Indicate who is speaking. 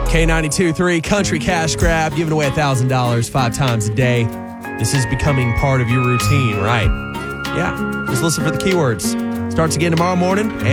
Speaker 1: K92.3 Country Cash Grab, giving away $1,000 5 times a day. This is becoming part of your routine, right? Yeah, just listen for the keywords. Starts again tomorrow morning.